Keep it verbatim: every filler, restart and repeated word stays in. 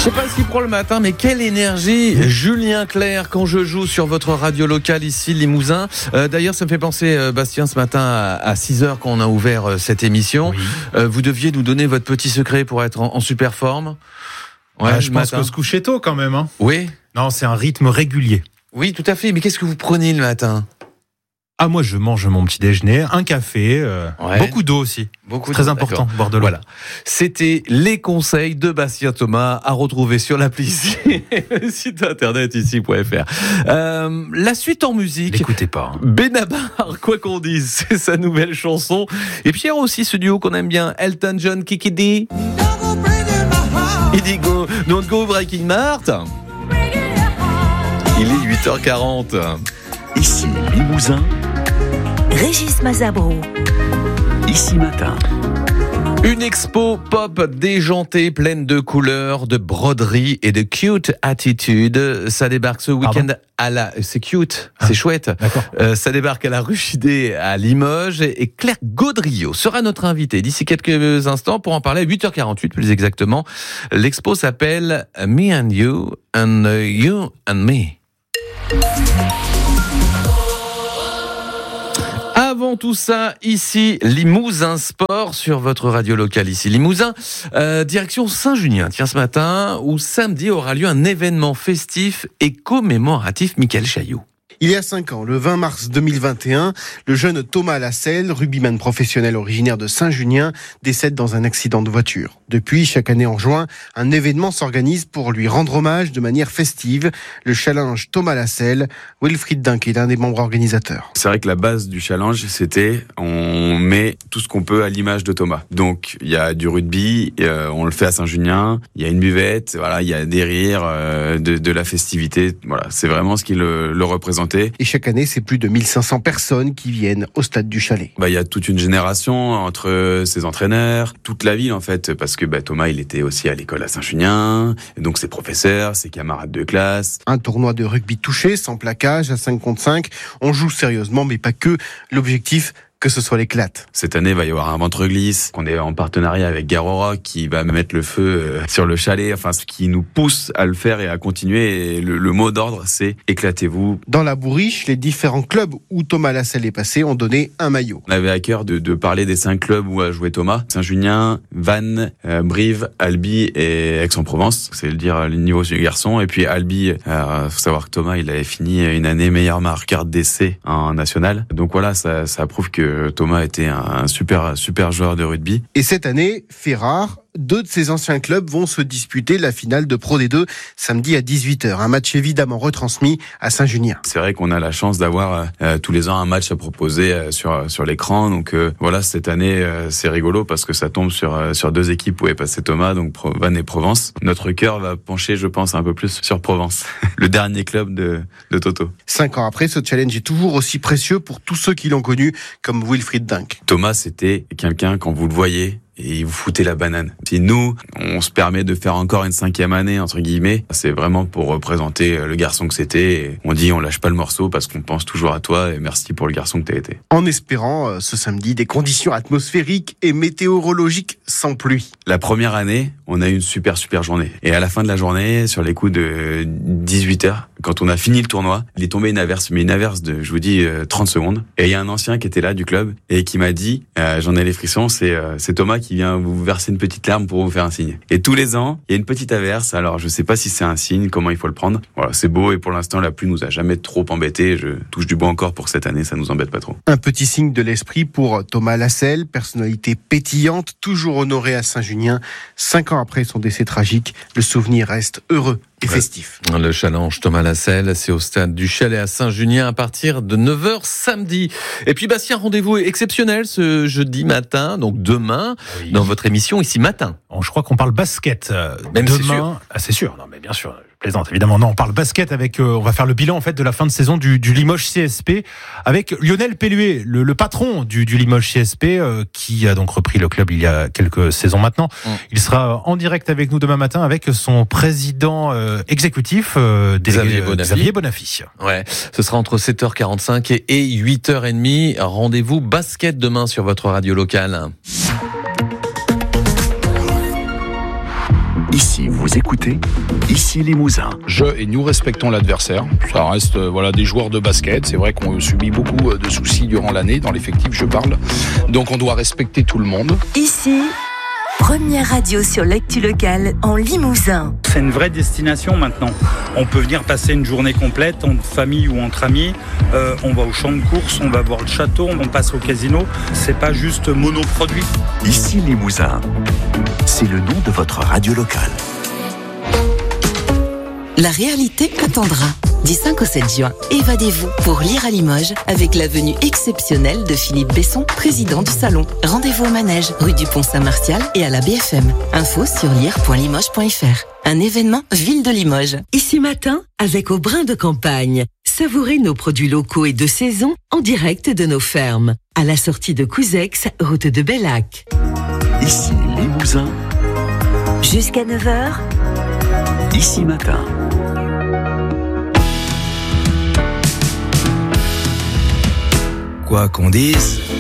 Je sais pas ce qu'il prend le matin, mais quelle énergie, Julien Clerc, quand je joue sur votre radio locale ici, Limousin. Euh, d'ailleurs, ça me fait penser, euh, Bastien, ce matin à, à six heures, quand on a ouvert euh, cette émission. Oui. Euh, vous deviez nous donner votre petit secret pour être en, en super forme. Ouais, ouais, je pense matin. que se coucher tôt quand même. Hein. Oui. Non, c'est un rythme régulier. Oui, tout à fait. Mais qu'est-ce que vous prenez le matin ? Ah, moi, je mange mon petit déjeuner, un café, euh, ouais. beaucoup d'eau aussi. Beaucoup très d'eau, important, boire de l'eau. Voilà. C'était les conseils de Bastien Thomas à retrouver sur l'appli ici, le site internet ici point f r. Euh, la suite en musique. N'écoutez pas. Hein. Benabar, quoi qu'on dise, c'est sa nouvelle chanson. Et Pierre aussi, ce duo qu'on aime bien, Elton John, Kiki D. Il dit go, don't go breaking my heart. Il est huit heures quarante. Ici Limousin. Régis Mazabro. Ici Matin. Une expo pop déjantée, pleine de couleurs, de broderies et de cute attitude. Ça débarque ce week-end Pardon à la... C'est cute, ah, c'est chouette. Euh, ça débarque à la rue Chidé à Limoges et Claire Gaudriot sera notre invitée d'ici quelques instants pour en parler à huit heures quarante-huit plus exactement. L'expo s'appelle Me and You and You and Me. Avant tout ça, ici, Limousin Sport sur votre radio locale ici. Limousin, euh, direction Saint-Junien. Tiens, ce matin, où samedi aura lieu un événement festif et commémoratif. Michael Chaillot. Il y a cinq ans, le vingt mars deux mille vingt et un, le jeune Thomas Lasselle, rugbyman professionnel originaire de Saint-Junien, décède dans un accident de voiture. Depuis, chaque année en juin, un événement s'organise pour lui rendre hommage de manière festive. Le challenge Thomas Lasselle, Wilfried Dink est l'un des membres organisateurs. C'est vrai que la base du challenge, c'était on met tout ce qu'on peut à l'image de Thomas. Donc, il y a du rugby, euh, on le fait à Saint-Junien, il y a une buvette, voilà, il y a des rires, euh, de, de la festivité. Voilà, c'est vraiment ce qui le, le représente. Et chaque année, c'est plus de mille cinq cents personnes qui viennent au stade du Chalet. Bah, il y a toute une génération entre ses entraîneurs, toute la ville en fait, parce que bah, Thomas, il était aussi à l'école à Saint-Junien, et donc ses professeurs, ses camarades de classe. Un tournoi de rugby touché, sans plaquage, à cinq contre cinq. On joue sérieusement, mais pas que. L'objectif, que ce soit l'éclate. Cette année, il va y avoir un ventre-glisse. On est en partenariat avec Garora qui va mettre le feu sur le chalet. Enfin, ce qui nous pousse à le faire et à continuer. Et le, le mot d'ordre, c'est éclatez-vous. Dans la Bourriche, les différents clubs où Thomas Lasselle est passé ont donné un maillot. On avait à cœur de, de parler des cinq clubs où a joué Thomas. Saint-Junien, Vannes, euh, Brive, Albi et Aix-en-Provence. C'est le dire le niveau du garçon. Et puis Albi, euh, faut savoir que Thomas, il avait fini une année meilleur marqueur d'essai en national. Donc voilà, ça, ça prouve que Thomas était un super, super joueur de rugby. Et cette année, fait rare, deux de ses anciens clubs vont se disputer la finale de Pro D deux samedi à dix-huit heures. Un match évidemment retransmis à Saint-Junien. C'est vrai qu'on a la chance d'avoir euh, tous les ans un match à proposer euh, sur, sur l'écran. Donc euh, voilà, cette année, euh, c'est rigolo parce que ça tombe sur, euh, sur deux équipes où est passé Thomas, donc Pro- Vannes et Provence. Notre cœur va pencher, je pense, un peu plus sur Provence, le dernier club de, de Toto. Cinq ans après, ce challenge est toujours aussi précieux pour tous ceux qui l'ont connu, comme Wilfried Dink. Thomas, c'était quelqu'un, quand vous le voyez, et vous foutez la banane. Si nous, on se permet de faire encore une cinquième année, entre guillemets, c'est vraiment pour représenter le garçon que c'était. Et on dit, on lâche pas le morceau parce qu'on pense toujours à toi et merci pour le garçon que t'as été. En espérant, euh, ce samedi, des conditions atmosphériques et météorologiques sans pluie. La première année, on a eu une super, super journée. Et à la fin de la journée, sur les coups de dix-huit heures, quand on a fini le tournoi, il est tombé une averse, mais une averse de, je vous dis, euh, trente secondes. Et il y a un ancien qui était là du club et qui m'a dit, euh, j'en ai les frissons, c'est, euh, c'est Thomas qui vient vous verser une petite larme pour vous faire un signe. Et tous les ans, il y a une petite averse. Alors, je sais pas si c'est un signe, comment il faut le prendre. Voilà, c'est beau et pour l'instant, la pluie nous a jamais trop embêtés. Je touche du bois encore pour cette année, ça nous embête pas trop. Un petit signe de l'esprit pour Thomas Lasselle, personnalité pétillante, toujours honorée à Saint-Junien. Cinq ans après son décès tragique, le souvenir reste heureux et festif. Le challenge Thomas Lasselle, c'est au stade du Chalet à Saint-Junien à partir de neuf heures samedi. Et puis Bastien, rendez-vous exceptionnel ce jeudi matin, donc demain, oui. Dans votre émission Ici Matin. Bon, je crois qu'on parle basket. Euh, Même demain, c'est sûr. Ah, c'est sûr, non mais bien sûr. Plaisante, évidemment. Non, on parle basket avec, euh, on va faire le bilan, en fait, de la fin de saison du, du Limoges C S P avec Lionel Pelluet, le, le patron du, du Limoges C S P, euh, qui a donc repris le club il y a quelques saisons maintenant. Mmh. Il sera en direct avec nous demain matin avec son président euh, exécutif, euh, Xavier Bonafy. Xavier Bonafy. Ouais. Ce sera entre sept heures quarante-cinq et, et huit heures trente. Rendez-vous basket demain sur votre radio locale. Ici, vous écoutez, ici Limousin. Je et nous respectons l'adversaire. Ça reste euh, voilà des joueurs de basket. C'est vrai qu'on subit beaucoup euh, de soucis durant l'année, dans l'effectif je parle. Donc on doit respecter tout le monde. Ici, première radio sur l'actu locale en Limousin. C'est une vraie destination maintenant. On peut venir passer une journée complète en famille ou entre amis. Euh, on va au champ de course, on va voir le château, on passe au casino. C'est pas juste monoproduit. Ici Limousin, c'est le nom de votre radio locale. La réalité attendra. Du cinq au sept juin, évadez-vous pour lire à Limoges avec la venue exceptionnelle de Philippe Besson, président du salon. Rendez-vous au manège, rue du Pont-Saint-Martial et à la B F M. Info sur lire point limoges point f r. Un événement Ville de Limoges. Ici matin, avec Au Brin de Campagne. Savourez nos produits locaux et de saison en direct de nos fermes. À la sortie de Couzex, route de Bellac. Ici Limousin. Jusqu'à neuf heures. Ici matin. Quoi qu'on dise,